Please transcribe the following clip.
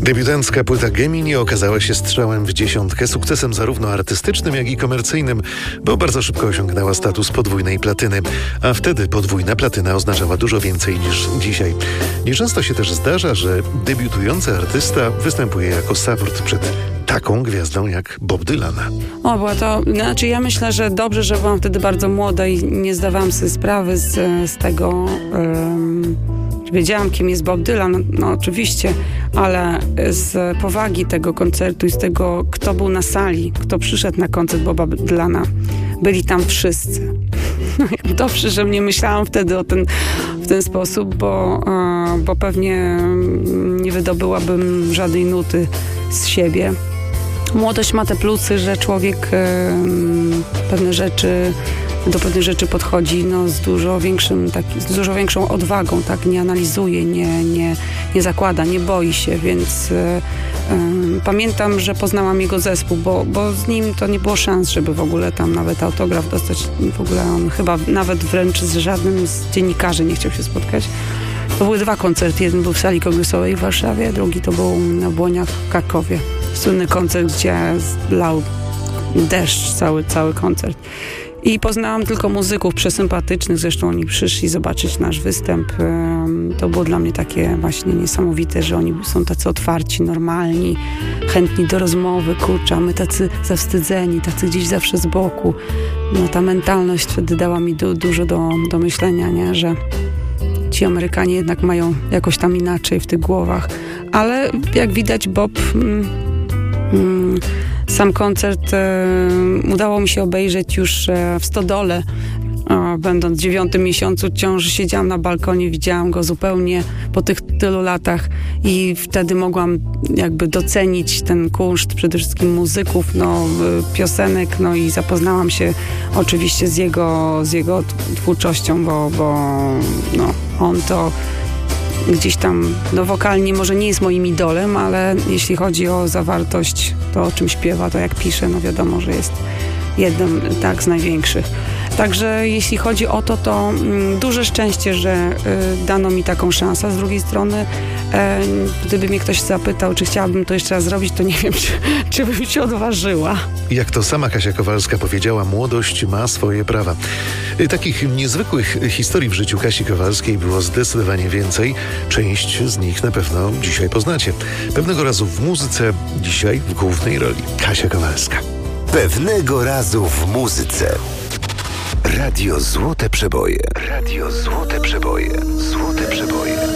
Debiutancka płyta Gemini okazała się strzałem w dziesiątkę, sukcesem zarówno artystycznym, jak i komercyjnym, bo bardzo szybko osiągnęła status podwójnej platyny. A wtedy podwójna platyna oznaczała dużo więcej niż dzisiaj. Nieczęsto się też zdarza, że debiutujący artysta występuje jako support przed taką gwiazdą jak Bob Dylan. Ja myślę, że dobrze, że byłam wtedy bardzo młoda i nie zdawałam sobie sprawy z tego... Wiedziałam, kim jest Bob Dylan, no oczywiście, ale z powagi tego koncertu i z tego, kto był na sali, kto przyszedł na koncert Boba Dylana, byli tam wszyscy. Dobrze, że nie myślałam wtedy w ten sposób, bo pewnie nie wydobyłabym żadnej nuty z siebie. Młodość ma te plusy, że człowiek do pewnych rzeczy podchodzi z dużo większą odwagą, tak? Nie analizuje, nie zakłada, nie boi się, więc pamiętam, że poznałam jego zespół, bo z nim to nie było szans, żeby w ogóle tam nawet autograf dostać. W ogóle on chyba nawet wręcz z żadnym z dziennikarzy nie chciał się spotkać. To były 2 koncerty. Jeden był w sali kongresowej w Warszawie, drugi to był na Błoniach w Krakowie. Słynny koncert, gdzie lał deszcz, cały koncert. I poznałam tylko muzyków przesympatycznych, zresztą oni przyszli zobaczyć nasz występ. To było dla mnie takie właśnie niesamowite, że oni są tacy otwarci, normalni, chętni do rozmowy, a my tacy zawstydzeni, tacy gdzieś zawsze z boku. Ta mentalność wtedy dała mi dużo do myślenia, nie? Że ci Amerykanie jednak mają jakoś tam inaczej w tych głowach. Ale jak widać Bob... Sam koncert udało mi się obejrzeć już w Stodole. Będąc w 9. miesiącu ciąży, siedziałam na balkonie, widziałam go zupełnie po tych tylu latach i wtedy mogłam jakby docenić ten kunszt przede wszystkim muzyków, piosenek, i zapoznałam się oczywiście z jego twórczością, bo on to gdzieś tam, wokalnie może nie jest moim idolem, ale jeśli chodzi o zawartość, to o czym śpiewa, to jak pisze, wiadomo, że jest jednym z największych. Także jeśli chodzi o to duże szczęście, że dano mi taką szansę. Z drugiej strony, gdyby mnie ktoś zapytał, czy chciałabym to jeszcze raz zrobić, to nie wiem, czy bym się odważyła. Jak to sama Kasia Kowalska powiedziała, młodość ma swoje prawa. Takich niezwykłych historii w życiu Kasi Kowalskiej było zdecydowanie więcej. Część z nich na pewno dzisiaj poznacie. Pewnego razu w muzyce, dzisiaj w głównej roli Kasia Kowalska. Pewnego razu w muzyce. Radio Złote Przeboje. Radio Złote Przeboje. Złote Przeboje.